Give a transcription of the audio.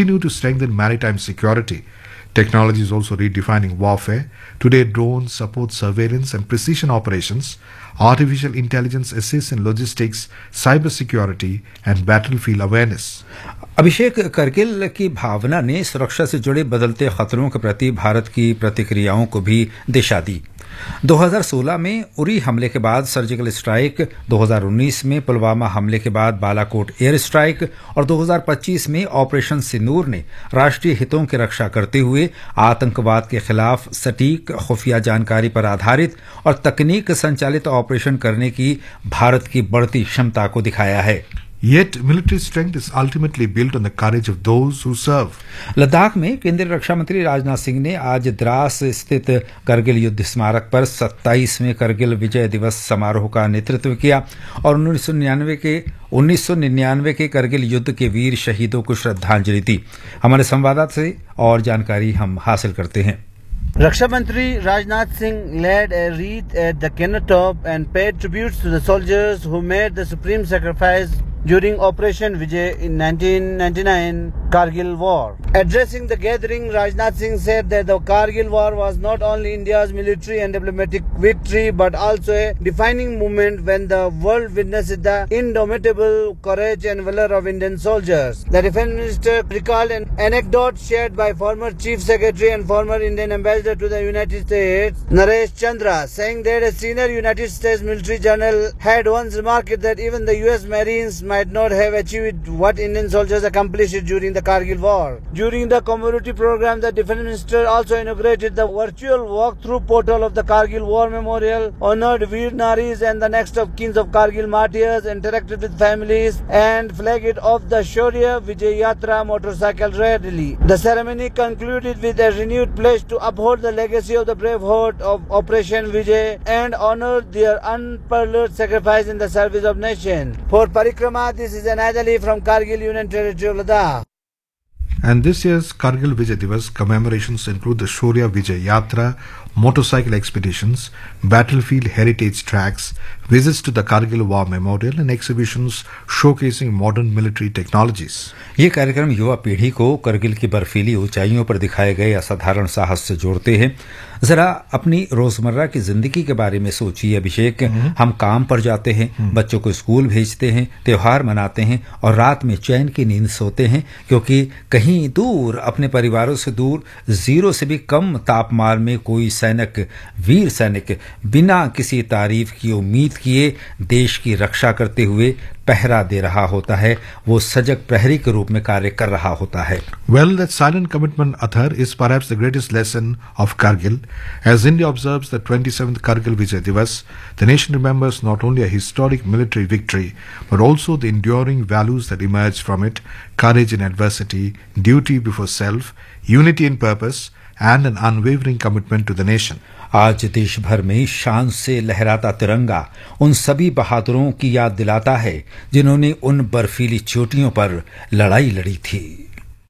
continue to strengthen maritime security. Technology is also redefining warfare. Today, drones support surveillance and precision operations. Artificial intelligence assists in logistics, cybersecurity, and battlefield awareness. अभिषेक, करगिल की भावना ने सुरक्षा से जुड़े बदलते खतरों के प्रति भारत की प्रतिक्रियाओं को भी दिशा दी। 2016 में उरी हमले के बाद सर्जिकल स्ट्राइक, 2019 में पुलवामा हमले के बाद बालाकोट एयर स्ट्राइक और 2025 में ऑपरेशन सिंदूर ने राष्ट्रीय हितों की रक्षा करते हुए आतंकवाद के खिलाफ सटीक खुफिया जानकारी पर आधारित और तकनीक संचालित ऑपरेशन करने की भारत की बढ़ती क्षमता को दिखाया है। Yet, military strength is ultimately built on the courage of those who serve. Ladakh में केंद्रीय रक्षा मंत्री राजनाथ सिंह ने आज द्रास स्थित करगिल युद्ध स्मारक पर 27वें करगिल विजय दिवस समारोह का नेतृत्व किया और 1999 के करगिल युद्ध के वीर शहीदों को श्रद्धांजलि दी। हमारे संवाददाता से और जानकारी हम हासिल करते हैं। रक्षा मंत्री Rajnath Singh led a wreath at the Kenotop and paid tributes to the soldiers who made the supreme sacrifice during Operation Vijay in 1999 Kargil War. Addressing the gathering, Rajnath Singh said that the Kargil War was not only India's military and diplomatic victory but also a defining moment when the world witnessed the indomitable courage and valor of Indian soldiers. The Defence Minister recalled an anecdote shared by former Chief Secretary and former Indian Ambassador to the United States, Naresh Chandra, saying that a senior United States military general had once remarked that even the US Marines might not have achieved what Indian soldiers accomplished during the Kargil War. During the community program, the Defence Minister also inaugurated the virtual walk-through portal of the Kargil War Memorial, honored Veer Naris and the next of kin of Kargil martyrs, interacted with families and flagged off the Shaurya Vijay Yatra motorcycle rally. The ceremony concluded with a renewed pledge to uphold the legacy of the brave heart of Operation Vijay and honor their unparalleled sacrifice in the service of nation. For Parikrama, this is Anadali from Kargil Union Territory of Ladakh. And this year's Kargil Vijay Divas commemorations include the Shaurya Vijay Yatra, motorcycle expeditions, battlefield heritage tracks, visits to the Kargil War Memorial and exhibitions showcasing modern military technologies. ये कार्यक्रम युवा पीढ़ी को करगिल की बर्फीली ऊंचाइयों पर दिखाए गए असाधारण साहस से जोड़ते हैं। जरा अपनी रोजमर्रा की जिंदगी के बारे में सोचिए अभिषेक। हम काम पर जाते हैं, बच्चों को स्कूल भेजते हैं, त्योहार मनाते हैं और रात में चैन की नींद सोते हैं क्योंकि कहीं दूर अपने परिवारों से दूर जीरो से भी कम तापमान में कोई सैनिक, वीर सैनिक बिना किसी तारीफ की उम्मीद किए देश की रक्षा करते हुए पहरा दे रहा होता है। वो सजग प्रहरी के रूप में कार्य कर रहा होता है। Well, that silent commitment, Athar, is perhaps the greatest lesson of Kargil. As India observes the 27th Kargil Vijay Divas, the nation remembers not only a historic military victory, but also the enduring values that emerged from it: courage in adversity, duty before self, unity in purpose, and an unwavering commitment to the nation. आज देश भर में शान से लहराता तिरंगा उन सभी बहादुरों की याद दिलाता है जिन्होंने उन बर्फीली चोटियों पर लड़ाई लड़ी थी।